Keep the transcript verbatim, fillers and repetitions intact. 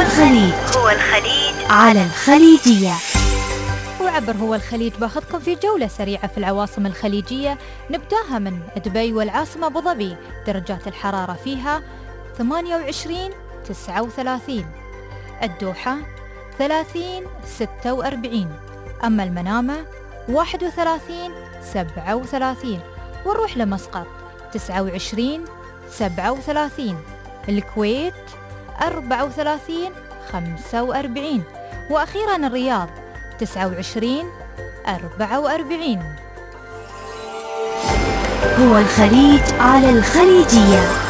الخليج هو الخليج على الخليجية. وعبر هو الخليج باخذكم في جولة سريعة في العواصم الخليجية. نبداها من دبي والعاصمة أبو ظبي، درجات الحرارة فيها ثمانية وعشرين تسعة وثلاثين. الدوحة ثلاثين ستة وأربعين. أما المنامة واحد وثلاثين سبعة وثلاثين. ونروح لمسقط تسعة وعشرين سبعة وثلاثين. الكويت أربعة وثلاثين خمسة وأربعين. وأخيراً الرياض تسعة وعشرين أربعة وأربعين. هو الخليج على الخليجية.